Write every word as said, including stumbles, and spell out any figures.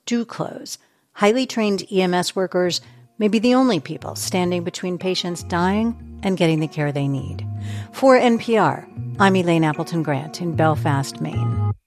do close, highly trained E M S workers may be the only people standing between patients dying and getting the care they need. For N P R, I'm Elaine Appleton Grant in Belfast, Maine.